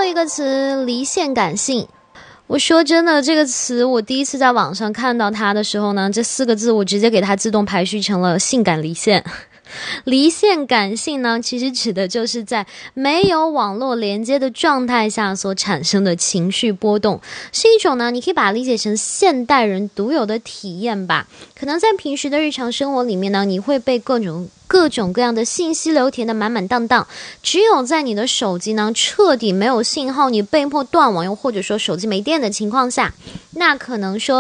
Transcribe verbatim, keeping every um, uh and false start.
一个词，离线感性。我说真的，这个词我第一次在网上看到它的时候呢，这四个字我直接给它自动排序成了性感离线。离线感性呢，其实指的就是在没有网络连接的状态下所产生的情绪波动，是一种呢，你可以把它理解成现代人独有的体验吧。可能在平时的日常生活里面呢，你会被各种各种各样的信息流填得满满当当，只有在你的手机呢彻底没有信号，你被迫断网，又或者说手机没电的情况下，那可能说